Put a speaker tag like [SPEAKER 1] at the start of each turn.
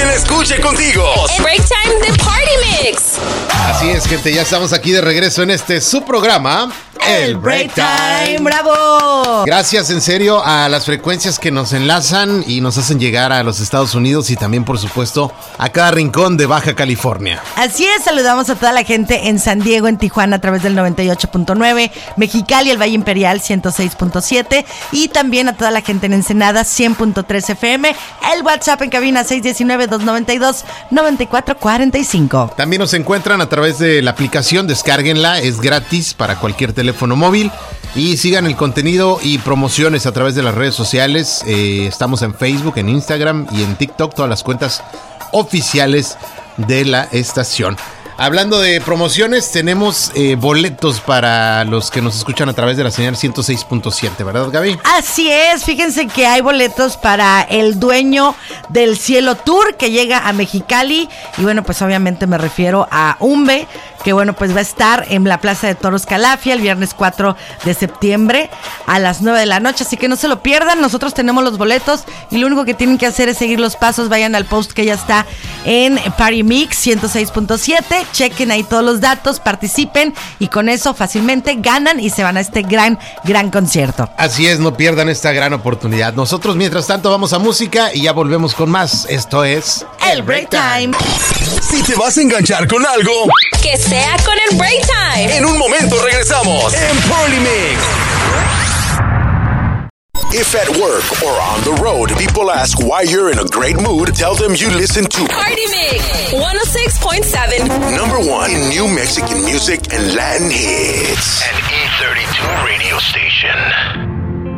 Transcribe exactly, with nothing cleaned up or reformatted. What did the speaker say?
[SPEAKER 1] la escuche contigo.
[SPEAKER 2] El Break Time de Party Mix.
[SPEAKER 3] Así es, gente, ya estamos aquí de regreso en este su programa,
[SPEAKER 4] El Break Time. ¡Bravo!
[SPEAKER 3] Gracias en serio a las frecuencias que nos enlazan y nos hacen llegar a los Estados Unidos y también, por supuesto, a cada rincón de Baja California.
[SPEAKER 4] Así es, saludamos a toda la gente en San Diego, en Tijuana a través del noventa y ocho punto nueve, Mexicali, el Valle Imperial ciento seis punto siete y también a toda la gente en Ensenada cien punto tres F M, el WhatsApp en cabina seis uno nueve, dos nueve dos, nueve cuatro cuatro cinco.
[SPEAKER 3] También nos encuentran a través de la aplicación, descárguenla, es gratis para cualquier teléfono móvil y sigan el contenido y promociones a través de las redes sociales. Eh, estamos en Facebook, en Instagram y en TikTok, todas las cuentas oficiales de la estación. Hablando de promociones, tenemos eh, boletos para los que nos escuchan a través de la señal ciento seis punto siete, ¿verdad, Gaby?
[SPEAKER 4] Así es, fíjense que hay boletos para el Dueño del Cielo Tour que llega a Mexicali y bueno, pues obviamente me refiero a Umbe, que bueno, pues va a estar en la Plaza de Toros Calafia el viernes cuatro de septiembre a las nueve de la noche, así que no se lo pierdan. Nosotros tenemos los boletos y lo único que tienen que hacer es seguir los pasos. Vayan al post que ya está en Party Mix ciento seis punto siete, chequen ahí todos los datos, participen y con eso fácilmente ganan y se van a este gran, gran concierto.
[SPEAKER 3] Así es, no pierdan esta gran oportunidad. Nosotros mientras tanto vamos a música y ya volvemos con más. Esto es
[SPEAKER 4] El Break Time.
[SPEAKER 1] Si te vas a enganchar con algo,
[SPEAKER 2] Que sea con el Break Time.
[SPEAKER 1] en un momento regresamos en Party Mix. If at work or on the road, people ask why you're in a great mood, tell them you listen to
[SPEAKER 2] Party Mix one oh six point seven.
[SPEAKER 1] number one in new Mexican music and Latin hits.
[SPEAKER 5] An E thirty-two radio station.